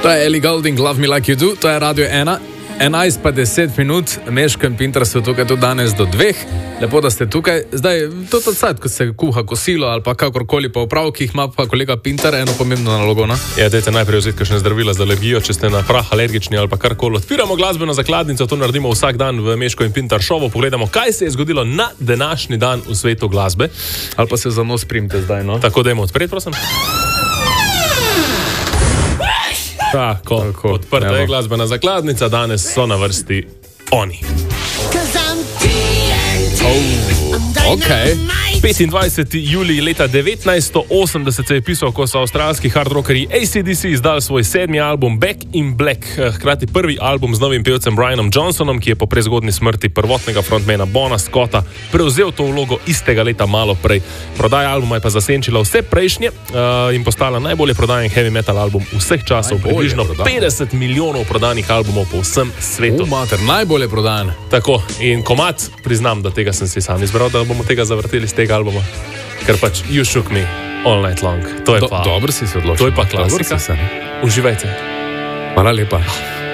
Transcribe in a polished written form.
To je Ellie Goulding, Love Me Like You Do, to je Radio 1. 11 pa 10 minut, Meško in Pintar so tukaj tudi danes do 2. Lepo, da ste tukaj. Zdaj, to je sad, ko se kuha kosilo ali pa kakorkoli po opravkih, ima pa kolega Pintar eno pomembno nalogo, no? Ja, dajte najprej vzeti kakšne zdravila za alergijo, če ste na prah alergični ali pa karkoli. Odpiramo glasbeno zakladnico, to naredimo vsak dan v Meško in Pintar šovu. Pogledamo, kaj se je zgodilo na današnji dan v svetu glasbe. Ali pa se za nos primite zdaj, no? Tako, dajmo odpreti, prosim. Tako, odprta je glasbena zakladnica, danes so na vrsti oni. Okay. 25. julij leta 1980 se je pisal, ko so avstralski hard rockerji AC/DC izdali svoj 7. album Back in Black, hkrati prvi album z novim pevcem Brianom Johnsonom, ki je po prezgodni smrti prvotnega frontmana Bona Scotta prevzel to vlogo istega leta malo prej. Prodaja albuma je pa zasenčila vse prejšnje in postala najbolje prodajen heavy metal album vseh časov, približno 50 milijonov prodanih albumov po vsem svetu. Najbolje prodajen. Tako, in komad, priznam, da tega sem si sam izbral, da bomo tega zavrteli z tega albuma, ker pač You Shook Me All Night Long. To je pa dobro si se odločil. To je pa klasika. Uživajte. Hvala lepa.